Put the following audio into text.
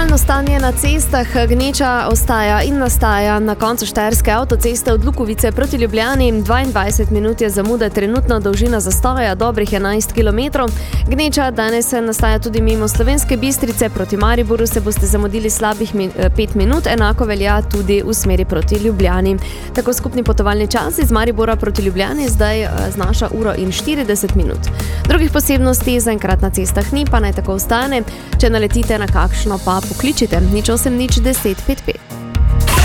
Aktualno stanje na cestah. Gneča ostaja in nastaja na koncu štajerske avtoceste od Lukovice proti Ljubljani. 22 minut je zamuda, trenutno dolžina zastoja dobrih 11 km. Gneča danes nastaja tudi mimo Slovenske Bistrice. Proti Mariboru se boste zamudili slabih 5 minut, enako velja tudi v smeri proti Ljubljani. Tako skupni potovalni čas iz Maribora proti Ljubljani zdaj znaša 1:40 minut. Drugih posebnosti zaenkrat na cestah ni, pa naj tako ostane. Če naletite na kakšno, pa pokličite 08 10 55.